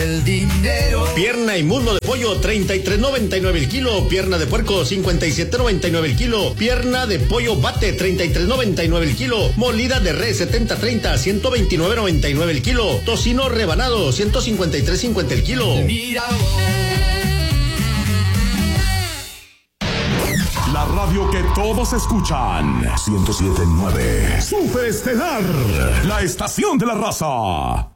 el dinero. Pierna y muslo de pollo, 33.99 el kilo. Pierna de puerco, 57.99 el kilo. Pierna de pollo bate, 33.99 el kilo. Molida de res, 70-30, 129.99 el kilo. Tocino rebanado, 153.50 el kilo. Mira La radio que todos escuchan. 107.9. Superestelar. La estación de la raza.